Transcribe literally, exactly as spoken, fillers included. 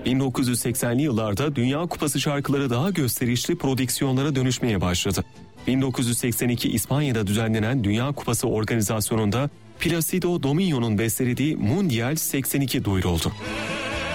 bin dokuz yüz seksenli yıllarda Dünya Kupası şarkıları daha gösterişli prodüksiyonlara dönüşmeye başladı. bin dokuz yüz seksen iki İspanya'da düzenlenen Dünya Kupası organizasyonunda Plácido Domingo'nun bestelediği Mundial seksen iki duyuruldu.